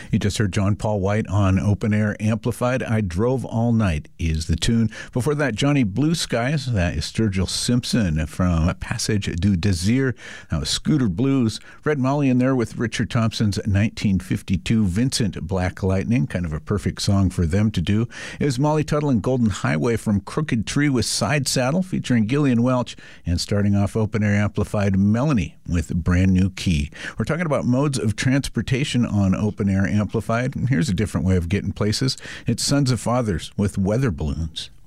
You just heard John Paul White on Open Air Amplified. I Drove All Night is the tune. Before that, Johnny Blue Skies. That is Sturgill Simpson from Passage du Désir. That was Scooter Blues. Red Molly in there with Richard Thompson's 1952 Vincent Black Lightning. Kind of a perfect song for them to do. It was Molly Tuttle and Golden Highway from Crooked Tree with Side Saddle featuring Gillian Welch. And starting off Open Air Amplified, Melanie with Brand New Key. We're talking about modes of transportation on Open Air Amplified. Here's a different way of getting places. It's Sons of Fathers with Weather Balloons.